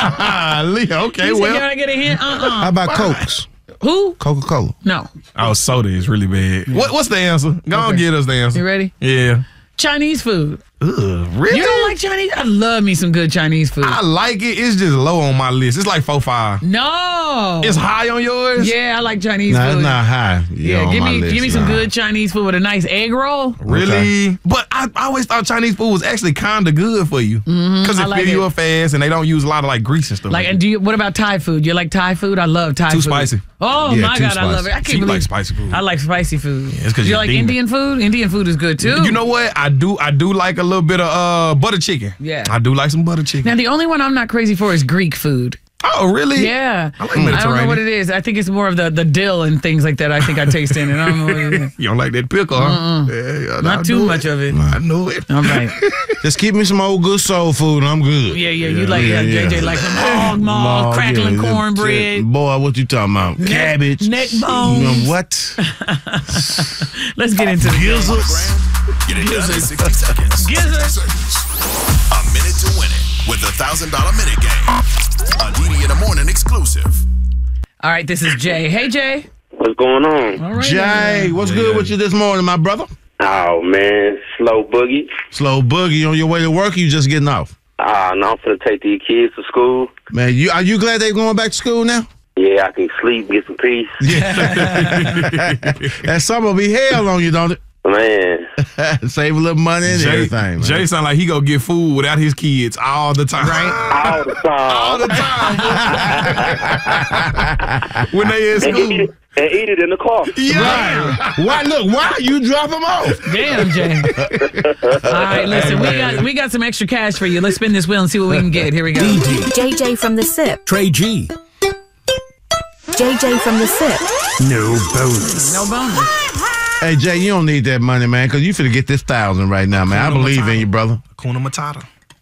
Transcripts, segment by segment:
Okay, Can I get a hint? How about Cokes? Who? Coca-Cola. No. Oh, soda is really bad. What's the answer? Go on, get us the answer. You ready? Yeah. Chinese food. Ugh, really? You don't like Chinese? I love me some good Chinese food. I like it. It's just low on my list. It's like 4-5. No. It's high on yours? Yeah, I like Chinese No, food. it's not high. Yeah, give me some good Chinese food with a nice egg roll. Really? Okay. But I always thought Chinese food was actually kind of good for you. Because it fill you up fast and they don't use a lot of like grease and stuff. And what about Thai food? You like Thai food? I love Thai food. Too spicy. Oh my God, I love it. I can't believe like spicy food. I like spicy food. Yeah, it's because you like Indian food? Indian food is good too. You know what? I do like a little bit of butter chicken. Yeah. I do like some butter chicken. Now the only one I'm not crazy for is Greek food. Oh, really? Yeah. I like Mediterranean. I don't know what it is. I think it's more of the dill and things like that I think I taste in it. I don't know what it is. You don't like that pickle, huh? Yeah, not too much of it. I know it. All right. Just keep me some old good soul food and I'm good. Yeah. You like JJ like some hog maw, crackling cornbread. Boy, what you talking about? Cabbage. Neck bones. What? Let's get into the gizzards. Get it done in 60 seconds. Gizzards. A minute to win it with the $1,000 minute game. A DD in the Morning exclusive. All right, this is Jay. Hey, Jay. What's going on? All right, Jay, what's good with you this morning, my brother? Oh, man. Slow boogie. Slow boogie on your way to work or you just getting off? No, I'm finna take these kids to school. Man, are you glad they're going back to school now? Yeah, I can sleep, get some peace. That summer will be hell on you, don't it? Man. Save a little money and everything, man. Jay sound like he go get food without his kids all the time. Right? All the time. All the time. When they in school. And eat it in the car. Yeah. Right. Why you drop them off? Damn, Jay. All right, listen, we got some extra cash for you. Let's spin this wheel and see what we can get. Here we go. JJ from the SIP. Trey G. JJ from the SIP. No bonus. No bonus. Hey, Jay, you don't need that money, man, because you finna get this 1,000 right now, man. I believe in you, brother. Hakuna Matata.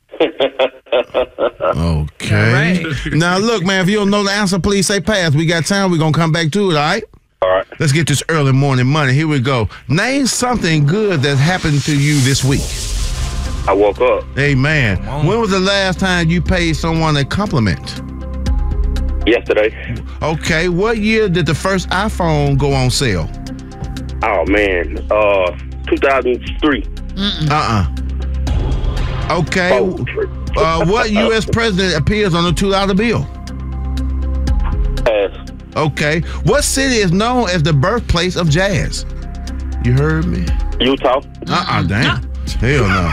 Okay. Right. Now, look, man, if you don't know the answer, please say pass. We got time. We're going to come back to it, all right? All right. Let's get this early morning money. Here we go. Name something good that happened to you this week. I woke up. Hey, man. When was the last time you paid someone a compliment? Yesterday. Okay. What year did the first iPhone go on sale? Oh, man. 2003. Okay. What U.S. president appears on the $2 bill? Pass. Okay. What city is known as the birthplace of jazz? You heard me? Utah. Damn. Hell no.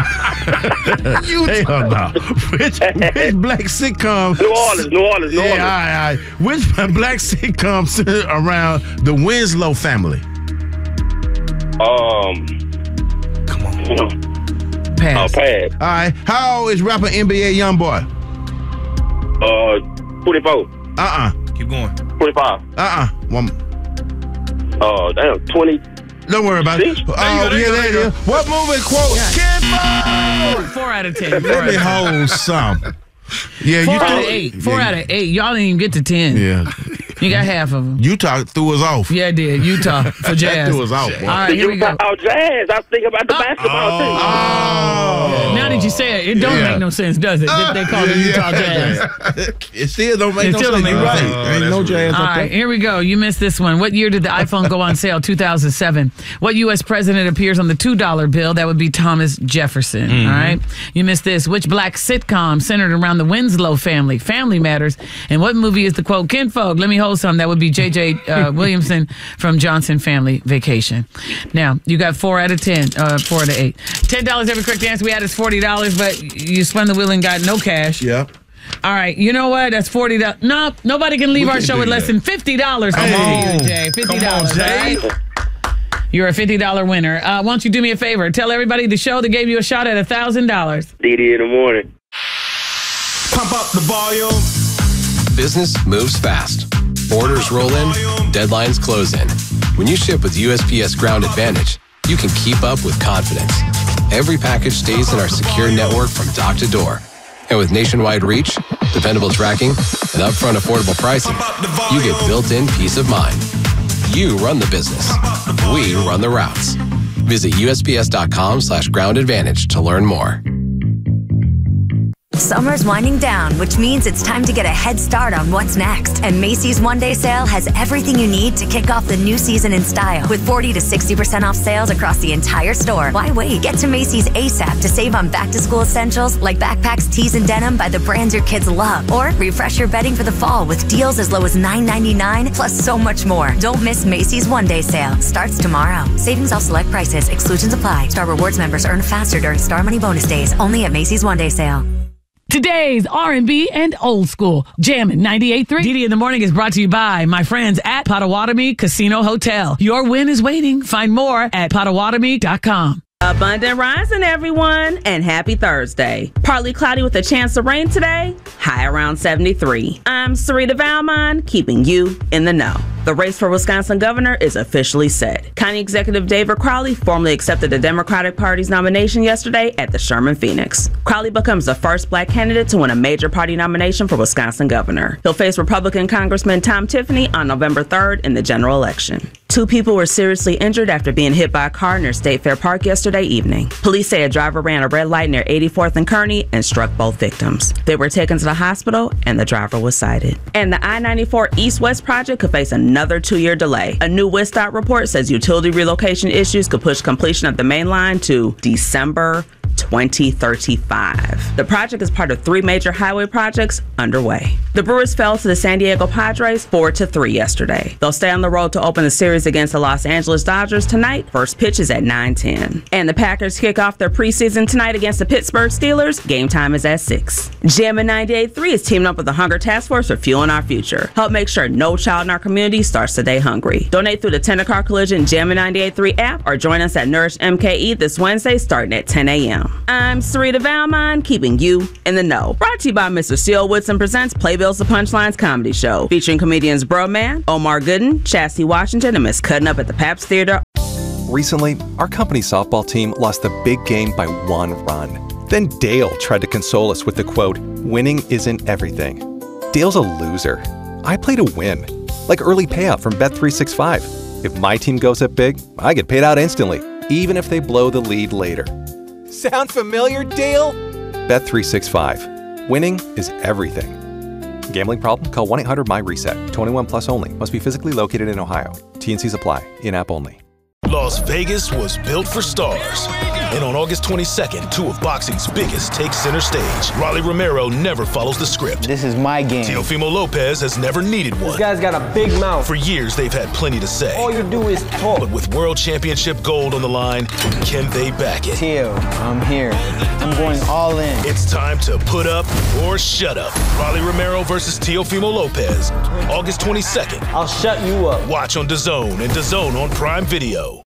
Hell no. Which black sitcom? New Orleans. Yeah, all right. Which black sitcom centered around the Winslow family? Come on. Pass. Pass. All right. How old is rapper NBA Youngboy? 24. Keep going. 25. Damn, 20. Don't worry about it. There you go. What movie quote? Kinfolk! 4 out of 10. Let me hold some. Yeah, 4 you out of 8. 4 out of 8. Y'all didn't even get to 10. Yeah. You got half of them. Utah threw us off. Yeah, it did. Utah for jazz. That threw us off, boy. All right, here we go. Oh, jazz. I was thinking about the basketball team. Now that you say it, it don't make no sense, does it? They call it Utah Jazz. It still don't make It no still sense. don't make You're no right. sense. There ain't no jazz All up right, there. here we go. You missed this one. What year did the iPhone go on sale? 2007. What U.S. president appears on the $2 bill? That would be Thomas Jefferson. All right. You missed this. Which black sitcom centered around the Winslow family? Family Matters. And what movie is the quote, Kinfolk? Let me hold some. That would be J.J. Williamson from Johnson Family Vacation. Now, you got 4 out of 10. 4 out of 8. $10 every correct answer we had is $40, but you spun the wheel and got no cash. Yeah. All right, you know what? That's $40. No, nobody can leave our show with less than $50. Come on, Jay. $50. Come on, Jay. Right? You're a $50 winner. Why don't you do me a favor? Tell everybody the show that gave you a shot at $1,000. DD in the morning. Pump up the volume. Business moves fast. Orders roll in, deadlines close in. When you ship with USPS Ground Advantage, you can keep up with confidence. Every package stays in our secure network from dock to door. And with nationwide reach, dependable tracking, and upfront affordable pricing, you get built-in peace of mind. You run the business. We run the routes. Visit USPS.com/groundadvantage to learn more. Summer's winding down, which means it's time to get a head start on what's next. And Macy's One-Day Sale has everything you need to kick off the new season in style. With 40 to 60% off sales across the entire store. Why wait? Get to Macy's ASAP to save on back-to-school essentials like backpacks, tees, and denim by the brands your kids love. Or refresh your bedding for the fall with deals as low as $9.99, plus so much more. Don't miss Macy's One-Day Sale. Starts tomorrow. Savings off select prices. Exclusions apply. Star Rewards members earn faster during Star Money bonus days. Only at Macy's One-Day Sale. Today's R&B and old school. Jammin' 98.3. Didi in the Morning is brought to you by my friends at Potawatomi Casino Hotel. Your win is waiting. Find more at Potawatomi.com. Abundant rising, everyone, and happy Thursday. Partly cloudy with a chance of rain today, high around 73. I'm Sarita Valmont, keeping you in the know. The race for Wisconsin governor is officially set. County Executive David Crowley formally accepted the Democratic Party's nomination yesterday at the Sherman Phoenix. Crowley becomes the first black candidate to win a major party nomination for Wisconsin governor. He'll face Republican Congressman Tom Tiffany on November 3rd in the general election. 2 people were seriously injured after being hit by a car near State Fair Park yesterday evening. Police say a driver ran a red light near 84th and Kearney and struck both victims. They were taken to the hospital and the driver was cited. And the I-94 East-West project could face another 2-year delay. A new WISDOT report says utility relocation issues could push completion of the main line to December 2035. The project is part of 3 major highway projects underway. The Brewers fell to the San Diego Padres 4-3 yesterday. They'll stay on the road to open the series against the Los Angeles Dodgers tonight. First pitch is at 9:10. And the Packers kick off their preseason tonight against the Pittsburgh Steelers. Game time is at 6. Jammin' 98.3 is teaming up with the Hunger Task Force for Fueling Our Future. Help make sure no child in our community starts the day hungry. Donate through the Tennecar Collision Jammin' 98.3 app or join us at Nourish MKE this Wednesday starting at 10 a.m. I'm Sarita Valmont, keeping you in the know. Brought to you by Mr. Seal Woodson Presents Playbills to Punchlines Comedy Show, featuring comedians Broman, Omar Gooden, Chastity Washington, and Miss Cutting Up at the Pabst Theater. Recently, our company softball team lost the big game by 1 run. Then Dale tried to console us with the quote, "Winning isn't everything." Dale's a loser. I play to win, like early payout from Bet365. If my team goes up big, I get paid out instantly, even if they blow the lead later. Sound familiar, Dale? Bet365. Winning is everything. Gambling problem? Call 1-800-MY-RESET. 21 plus only. Must be physically located in Ohio. T&Cs apply. In-app only. Las Vegas was built for stars. And on August 22nd, 2 of boxing's biggest take center stage. Rolly Romero never follows the script. This is my game. Teofimo Lopez has never needed one. This guy's got a big mouth. For years, they've had plenty to say. All you do is talk. But with World Championship gold on the line, can they back it? Teo, I'm here. I'm going all in. It's time to put up or shut up. Rolly Romero versus Teofimo Lopez, August 22nd. I'll shut you up. Watch on DAZN and DAZN on Prime Video.